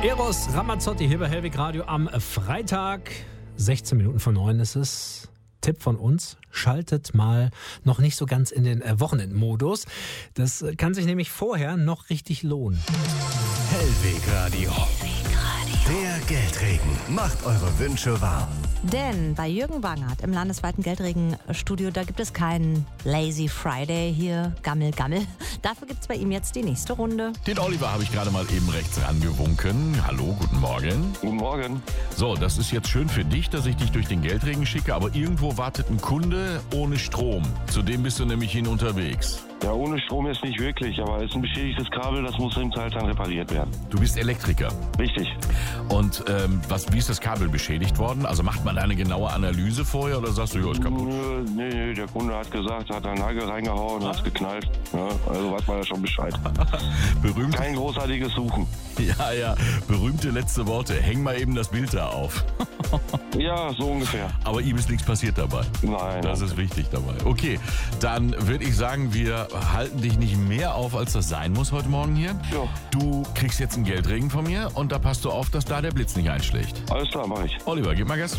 Eros Ramazzotti hier bei Hellwig Radio am Freitag. 16 Minuten vor 9 ist es. Tipp von uns, schaltet mal noch nicht so ganz in den Wochenendmodus. Das kann sich nämlich vorher noch richtig lohnen. Hellwig Radio. Der Geldregen macht eure Wünsche wahr. Denn bei Jürgen Wangert im landesweiten Geldregenstudio, da gibt es keinen Lazy Friday hier, Gammel. Dafür gibt es bei ihm jetzt die nächste Runde. Den Oliver habe ich gerade mal eben rechts rangewunken. Hallo, guten Morgen. Guten Morgen. So, das ist jetzt schön für dich, dass ich dich durch den Geldregen schicke, aber irgendwo wartet ein Kunde ohne Strom. Zu dem bist du nämlich hin unterwegs. Ja, ohne Strom jetzt nicht wirklich, aber es ist ein beschädigtes Kabel, das muss im Teil dann repariert werden. Du bist Elektriker. Richtig. Und wie ist das Kabel beschädigt worden? Also macht man eine genaue Analyse vorher oder sagst du, ja, ist kaputt? Nee, der Kunde hat gesagt, hat einen Nagel reingehauen, hat's geknallt. Ja, also weiß man ja schon Bescheid. Berühmt. Kein großartiges Suchen. Ja, berühmte letzte Worte. Häng mal eben das Bild da auf. Ja, so ungefähr. Aber ihm ist nichts passiert dabei. Nein. Das ist wichtig dabei. Okay, dann würde ich sagen, wir halten dich nicht mehr auf, als das sein muss heute Morgen hier. Ja. Du kriegst jetzt einen Geldregen von mir und da passt du auf, dass da der Blitz nicht einschlägt. Alles klar, mach ich. Oliver, gib mal Gas.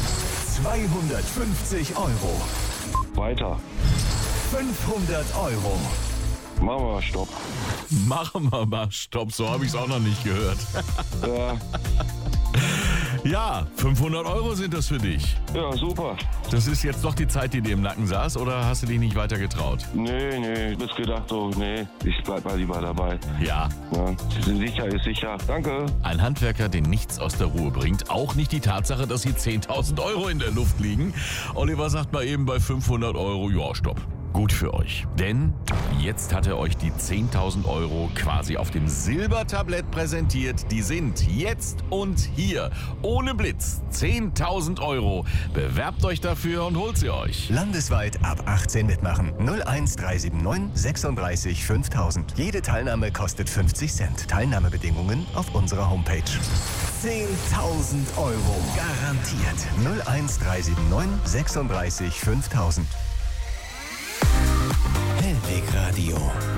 250 Euro. Weiter. 500 Euro. Machen wir mal Stopp. Machen wir mal Stopp, so habe ich es auch noch nicht gehört. Ja, Ja, 500 Euro sind das für dich. ja, super. Das ist jetzt doch die Zeit, die dir im Nacken saß, oder hast du dich nicht weiter getraut? Nee, ich hab gedacht so, ich bleib mal lieber dabei. Ja. Ja, sicher ist sicher. Danke. Ein Handwerker, den nichts aus der Ruhe bringt. Auch nicht die Tatsache, dass hier 10.000 Euro in der Luft liegen. Oliver sagt mal eben bei 500 Euro, ja, stopp. Gut für euch. Denn jetzt hat er euch die 10.000 Euro quasi auf dem Silbertablett präsentiert. Die sind jetzt und hier. Ohne Blitz. 10.000 Euro. Bewerbt euch dafür und holt sie euch. Landesweit ab 18 mitmachen. 01379 36 5000. Jede Teilnahme kostet 50 Cent. Teilnahmebedingungen auf unserer Homepage. 10.000 Euro. Garantiert. 01379 36 5000. Hellwig Radio.